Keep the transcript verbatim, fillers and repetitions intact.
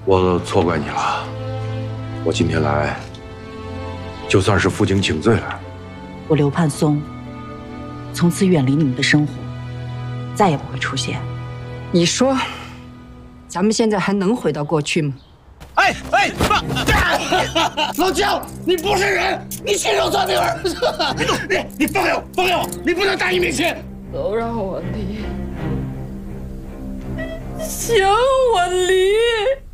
我错怪你了。我今天来，就算是负荆请罪来。 我刘盼松，从此远离你们的生活，再也不会出现。 你说，咱们现在还能回到过去吗？ 哎哎，老姜，你不是人，你亲手算命儿！你你放开我，放开我！你不能大义灭亲！ 都让我离，请我离。